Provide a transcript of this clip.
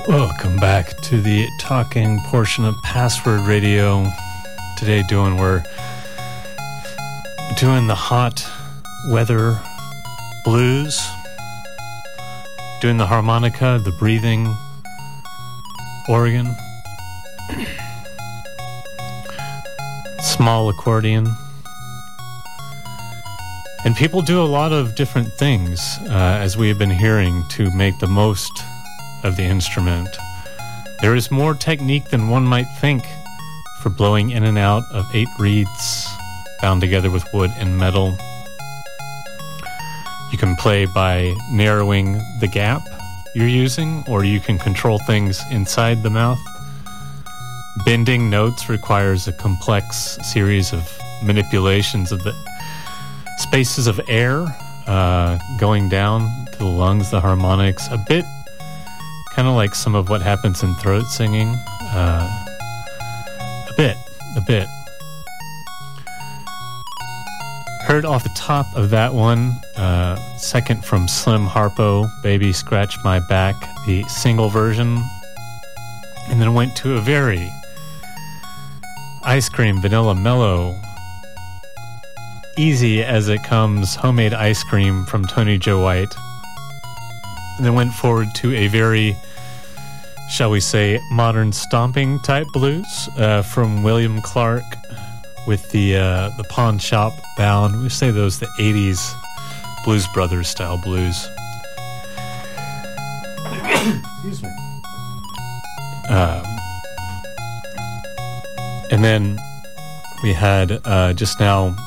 Welcome back to the talking portion of Password Radio. Today we're doing the hot weather blues, doing the harmonica, the breathing organ, small accordion. And people do a lot of different things, as we have been hearing, to make the most of the instrument. There is more technique than one might think for blowing in and out of 8 reeds bound together with wood and metal. You can play by narrowing the gap you're using, or you can control things inside the mouth. Bending notes requires a complex series of manipulations of the spaces of air going down to the lungs, the harmonics, a bit kind of like some of what happens in throat singing. A bit. Heard off the top of that one, second from Slim Harpo, Baby Scratch My Back, the single version. And then went to a very ice cream, vanilla, mellow, easy as it comes, homemade ice cream from Tony Joe White. And then went forward to a very, shall we say, modern stomping type blues from William Clark with the Pawn Shop Bound. We say those the 80s Blues Brothers style blues. Excuse me. And then we had just now